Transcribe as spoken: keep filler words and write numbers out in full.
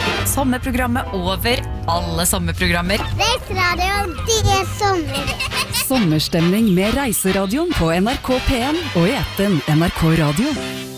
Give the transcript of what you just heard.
Sommerprogrammet over alle sommerprogrammer. Reiseradioen, det er sommer. Sommerstemning med Reiseradioen på N R K P en og i appen N R K Radio.